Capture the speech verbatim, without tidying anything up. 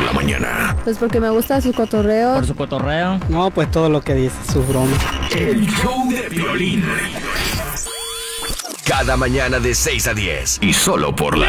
la mañana. Pues porque me gusta su cotorreo. Por su cotorreo. No, pues todo lo que dice, sus bromas. El show de Piolín. Cada mañana de seis a diez. Y solo por la